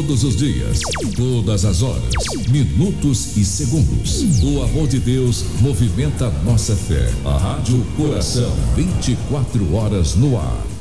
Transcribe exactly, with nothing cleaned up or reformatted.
Todos os dias, todas as horas, minutos e segundos. O amor de Deus movimenta nossa fé. A Rádio Coração, vinte e quatro horas no ar.